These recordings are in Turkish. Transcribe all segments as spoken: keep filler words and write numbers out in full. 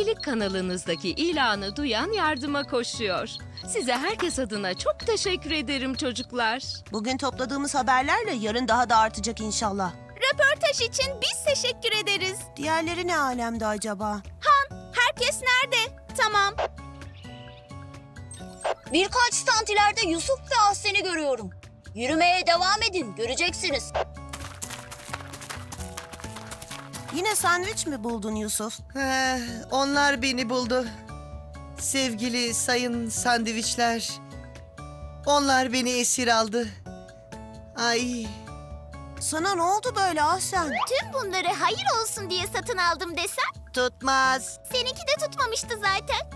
iyilik kanalınızdaki ilanı duyan yardıma koşuyor. Size herkes adına çok teşekkür ederim çocuklar. Bugün topladığımız haberlerle yarın daha da artacak inşallah. Röportaj için biz teşekkür ederiz. Diğerleri ne alemde acaba? Han, herkes nerede? Tamam. Birkaç stand ileride Yusuf ve Ahsen'i görüyorum. Yürümeye devam edin, göreceksiniz. Yine sandviç mi buldun Yusuf? Eh, onlar beni buldu. Sevgili sayın sandviçler. Onlar beni esir aldı. Ay, Sana ne oldu böyle Ahsen? Tüm bunları hayır olsun diye satın aldım desem, tutmaz. seninki de tutmamıştı zaten.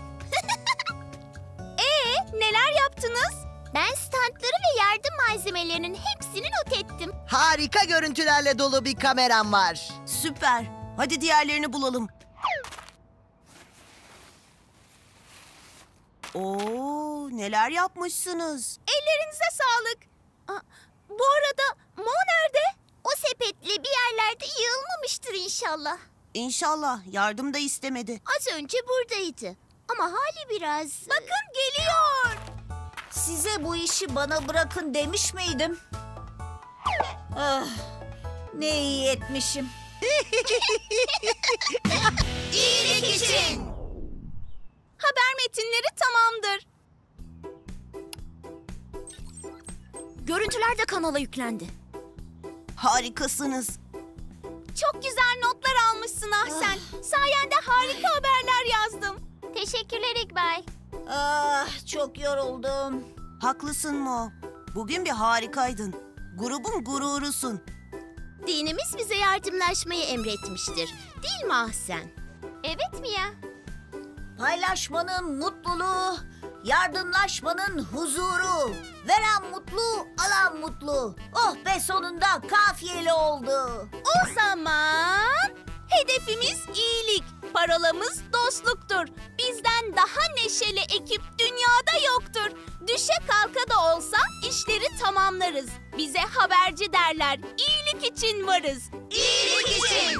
Ee, neler yaptınız? Ben standları ve yardım malzemelerinin hepsini not ettim. Harika görüntülerle dolu bir kameram var. Süper. Hadi diğerlerini bulalım. Oo, neler yapmışsınız? Ellerinize sağlık. Aa, bu arada Mo nerede? O sepetle bir yerlerde yığılmamıştır inşallah. İnşallah yardım da istemedi. Az önce buradaydı. Ama hali biraz... Bakın geliyor. Size bu işi bana bırakın demiş miydim? Ah, ne iyi etmişim. İyilik için. Haber metinleri tamamdır. Görüntüler de kanala yüklendi. Harikasınız. Çok güzel notlar almışsın Ahsen. Sayende harika haberler yazdım. Teşekkürler İkbal. Ah, çok yoruldum. Haklısın Mo. Bugün bir harikaydın. Grubun gururusun. Dinimiz bize yardımlaşmayı emretmiştir. Değil mi Ahsen? Evet mi ya? Paylaşmanın mutluluğu, yardımlaşmanın huzuru. Veren mutlu, alan mutlu. Oh be, sonunda kafiyeli oldu. O zaman hedefimiz iyilik, parolamız dostluktur. Bizden daha neşeli ekip dünyada yoktur. Düşe kalka da olsa işleri tamamlarız. Bize haberci derler. İyilik için varız. İyilik için.